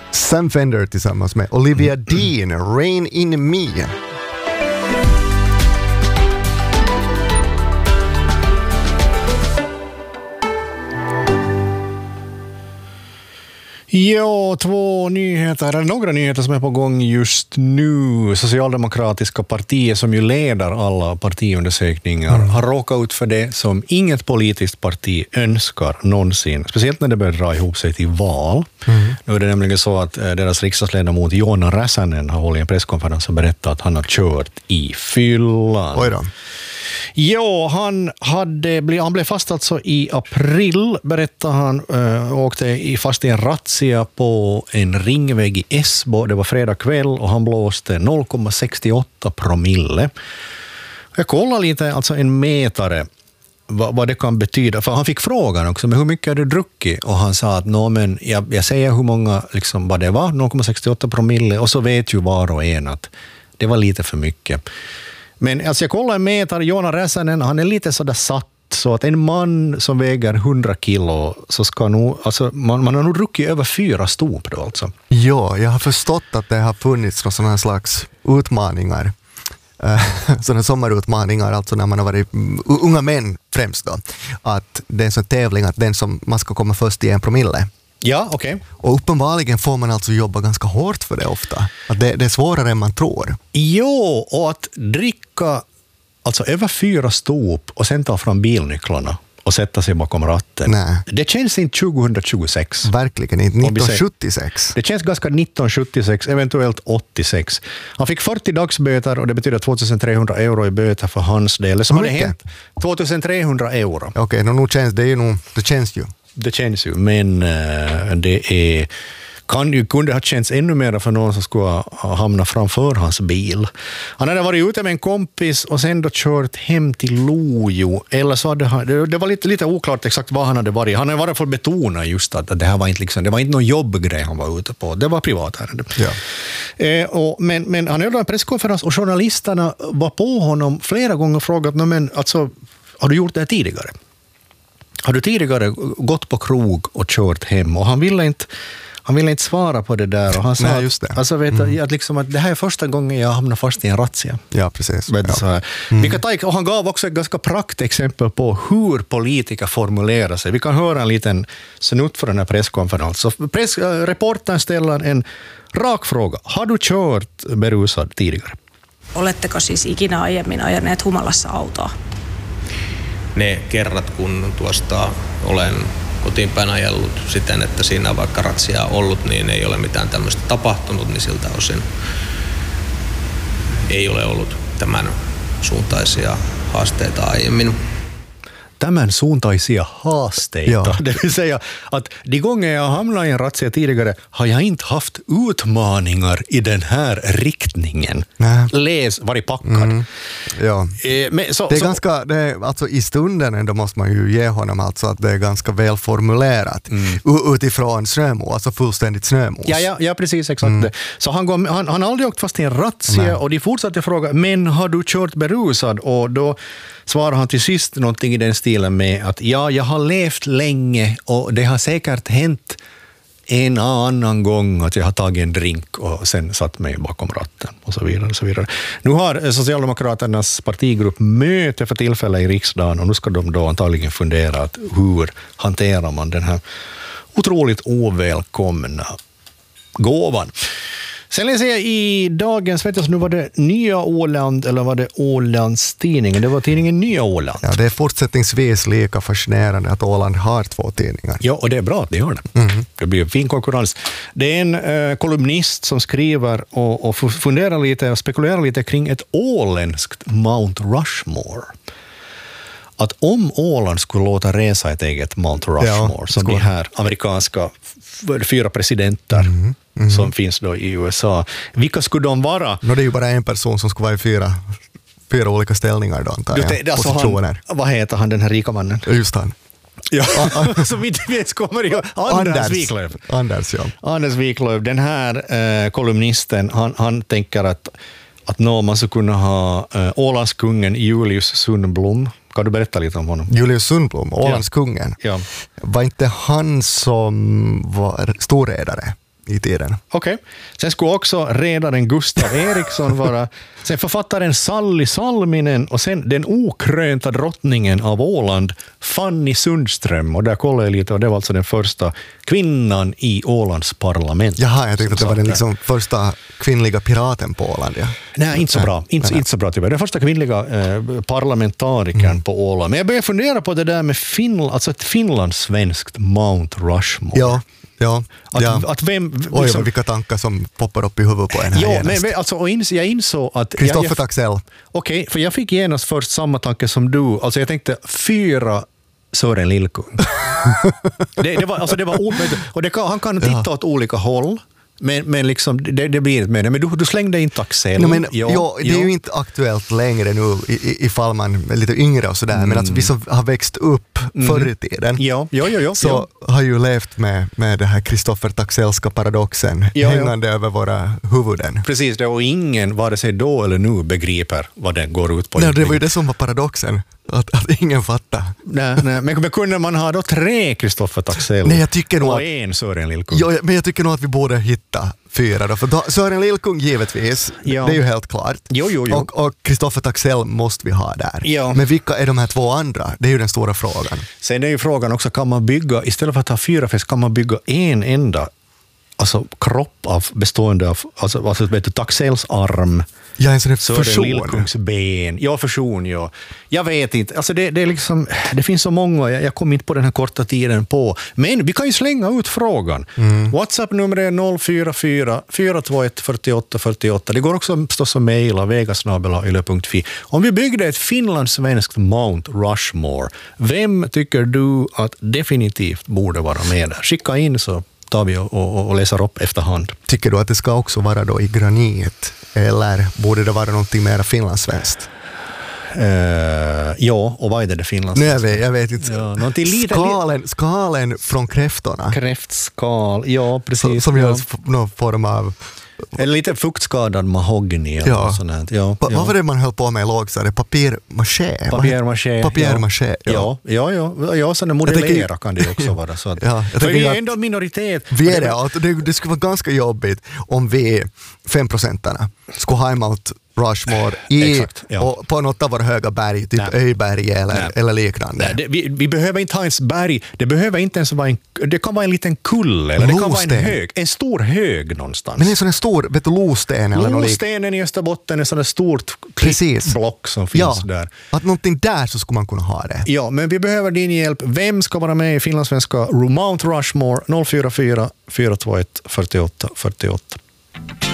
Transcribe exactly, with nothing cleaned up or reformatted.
Sam Fender tillsammans med Olivia Dean, Rain in Me. Ja, två nyheter, eller några nyheter som är på gång just nu. Socialdemokratiska partiet, som ju leder alla partiundersökningar, mm. har råkat ut för det som inget politiskt parti önskar någonsin. Speciellt när det börjar dra ihop sig till val. Mm. Nu är det nämligen så att deras riksdagsledamot Joona Räsänen har hållit en presskonferens och berättat att han har kört i fyllan. Oj då. Ja, han, hade blivit, han blev fast alltså i april, berättade han, äh, åkte i, fast i en razzia på en ringväg i Esbo. Det var fredag kväll och han blåste noll komma sextioåtta promille. Jag kollade lite, alltså en mätare, vad, vad det kan betyda. För han fick frågan också, men hur mycket har du druckit? Och han sa att no, men jag, jag säger hur många, liksom, vad det var, noll komma sextioåtta promille. Och så vet ju var och en att det var lite för mycket. Men alltså jag kollar en mätare, Joona Räsänen, han är lite sådär satt så att en man som väger hundra kilo så ska nog, alltså man, man har nog druckit över fyra stop då alltså. Ja, jag har förstått att det har funnits någon sån här slags utmaningar. Sådana sommarutmaningar, alltså när man har varit unga män främst då. Att det är en sån tävling att den som man ska komma först i en promille. Ja, okej. Okay. Och uppenbarligen får man alltså jobba ganska hårt för det ofta. Att det, det är svårare än man tror. Jo, och att dricka alltså över fyra stop och sen ta fram bilnycklarna och sätta sig bakom ratten. Nej. Det känns inte tjugohundratjugosex. Verkligen inte, nittonhundrasjuttiosex. Det känns ganska nittonhundrasjuttiosex, eventuellt åttiosex. Han fick fyrtio dagsböter och det betyder tvåtusentrehundra euro i böter för hans del. Som hade hänt tvåtusentrehundra euro. Okej, okay, no, känns det ju nog, det känns ju. Det känns ju, men uh, det är, kan ju, kunde ha känts ännu mer för någon som skulle ha hamnat framför hans bil. Han hade varit ute med en kompis och sen då kört hem till Lojo. Eller så hade han, det, det var lite, lite oklart exakt vad han hade varit. Han hade varit för att betona just att det här var inte, liksom, det var inte någon jobbgrej han var ute på. Det var privatärende. Ja. Eh, och, men, men han höll en presskonferens och journalisterna var på honom flera gånger och frågat, men alltså, har du gjort det tidigare? Har du tidigare gått på krog och kört hem? Och han ville inte, han ville inte svara på det där. Och han sa, nej, just det. Alltså, vet mm. du, att, liksom, att det här är första gången jag hamnar fast i en razzia. Ja, precis. Vet, ja. Så här. Mm. Vi kan ta, och han gav också ett ganska praktexempel på hur politiker formulerar sig. Vi kan höra en liten snutt för den här presskonferensen. Så press, reportern ställer en rak fråga. Har du kört berusad tidigare? Oletteko siis ikinä aiemmin ajaneet humalassa autoa? Ne kerrat, kun tuosta olen kotiinpäin ajellut siten, että siinä on vaikka ratsia ollut, niin ei ole mitään tämmöistä tapahtunut, niin siltä osin ei ole ollut tämän suuntaisia haasteita aiemmin. Tämän suuntaisia haasteita. Ja. Det vill säga att de gånger jag hamnat i en razzia tidigare har jag inte haft utmaningar i den här riktningen. Nej. Läs, varit packad. Mm. Ja. Eh, men, så, det är så, ganska, det är, alltså i stunden ändå måste man ju ge honom alltså att det är ganska välformulerat mm. utifrån snömos, alltså fullständigt snömos. Ja, ja, ja precis, exakt. Mm. Så han, går, han, han har aldrig åkt fast i en razzia. Nej. Och de fortsatte fråga, men har du kört berusad? Och då svarar han till sist någonting i den stilen med att ja, jag har levt länge och det har säkert hänt en annan gång att jag har tagit en drink och sen satt mig bakom ratten och så vidare och så vidare. Nu har Socialdemokraternas partigrupp möte för tillfället i riksdagen och nu ska de då antagligen fundera att hur hanterar man den här otroligt ovälkomna gåvan. Sen läser jag i dagens, vet jag, nu var det Nya Åland eller var det Ålands tidningen? Det var tidningen Nya Åland. Ja, det är fortsättningsvis lika fascinerande att Åland har två tidningar. Ja, och det är bra att de gör det. Mm. Det blir fin konkurrens. Det är en eh, kolumnist som skriver och, och funderar lite och spekulerar lite kring ett åländskt Mount Rushmore. Att om Åland skulle låta resa ett eget Mount Rushmore, ja, som de här amerikanska fyra presidenter mm, mm. som finns då i U S A, vilka skulle de vara? No, det är ju bara en person som skulle vara i fyra, fyra olika ställningar då, antar jag. Det, alltså han, vad heter han, den här rika mannen? Just han. Ja, som inte vet kommer ju Anders, Anders Wiklöf. Anders, ja. Anders Wiklöf, den här eh, kolumnisten, han, han tänker att, att nå, man skulle kunna ha eh, Ålandskungen Julius Sundblom. Kan du berätta lite om honom? Julius Sundblom, Ålandskungen. Ja. Var inte han som var storredare i tiden. Okej. Okay. Sen skulle också redaren Gustav Eriksson vara, sen författaren Sally Salminen och sen den okrönta drottningen av Åland, Fanny Sundström. Och där kollade jag lite och det var alltså den första kvinnan i Ålands parlament. Jaha, jag tänkte att det var den liksom första kvinnliga piraten på Åland. Ja. Nej, inte så bra. Inte, inte så bra tyvärr. Den första kvinnliga eh, parlamentarikern mm. på Åland. Men jag började fundera på det där med Finland, alltså ett finlandssvenskt Mount Rushmore. Ja. Ja, att, ja. Att vem, liksom, oj, vilka tankar som poppar upp i huvudet på en här. Ja, men, alltså, och ins, jag insåg att... Kristoffer Taxell. Okej, okay, för jag fick genast först samma tanke som du. Alltså jag tänkte fyra Sören Lillkung. det, det var, alltså det var omöjligt. Och det kan, han kan titta ja. åt olika håll. Men, men liksom, det, det blir inte med. Men du, du slängde in Taxell. No, men, ja, ja, det är ja. ju inte aktuellt längre nu i, ifall man är lite yngre och sådär. Mm. Men alltså, vi som har växt upp mm. förr i tiden ja, ja, ja, ja, så ja. har ju levt med, med det här Kristoffer Taxellska paradoxen ja, hängande ja. över våra huvuden. Precis, det, och ingen, vare sig då eller nu, begriper vad den går ut på. Nej, det var ju det som var paradoxen. Att, att ingen fattar. Nej, nej. Men, men kunde man ha då tre Kristoffer Taxell nej, jag tycker nog och att, en Sören Lillkung? Ja, men jag tycker nog att vi borde hitta fyra då. För då, Sören Lillkung givetvis, ja. det är ju helt klart. Jo, jo, jo. Och, och Kristoffer Taxell måste vi ha där. Ja. Men vilka är de här två andra? Det är ju den stora frågan. Sen är ju frågan också, kan man bygga, istället för att ha fyra fest, kan man bygga en enda alltså kropp av, bestående av alltså, alltså vet du, Taxells arm, ja, en sån här Sören fusion. Lillkungs ben. Ja, fusion, ja. Jag vet inte. Alltså det, det, är liksom, det finns så många, jag, jag kom inte på den här korta tiden på. Men vi kan ju slänga ut frågan. Mm. WhatsApp-nummer är noll fyra fyra fyra två ett fyra åtta fyra åtta. Det går också förstås att mejla vegasnabel-a yle punkt fi. Om vi byggde ett finlandssvenskt Mount Rushmore, vem tycker du att definitivt borde vara med där? Skicka in så tar vi och, och, och läser upp efterhand. Tycker du att det ska också vara då i granit? Eller borde det vara någonting mer finlandssvenskt? Uh, ja, och vad är det det finlandssvenskt? Nej, jag vet, jag vet inte. Ja, lite, skalen, skalen från kräftorna. Kräftskal, ja precis. Som, som gör någon form av... Eller lite fuktskadad mahogny. Ja. Och sånt här. Ja, pa, ja. Vad var det man höll på med i lågstadiet? Papier-maché? Papier-maché. Papier-maché, ja. Ja, ja, ja. ja, ja så modellera tänker, kan det också vara. Så att, ja, för vi är ändå en minoritet. Vi är det, och det, det skulle vara ganska jobbigt om vi fem procentarna skulle ha Mount Rushmore i, exakt, ja. och på något av våra höga berg, typ Nej. Öjberg eller, eller liknande. Nej, det, vi, vi behöver inte ha ens berg, det behöver inte ens vara en, det kan vara en liten kulle, eller det kan vara en hög, en stor hög någonstans. Men en sån stor, vet du, losten eller något. Lostenen i Österbotten är sån stort block som finns ja, där. Att någonting där så skulle man kunna ha det. Ja, men vi behöver din hjälp. Vem ska vara med i finlandssvenska Mount Rushmore? noll fyra fyra fyra två ett fyra åtta fyra åtta.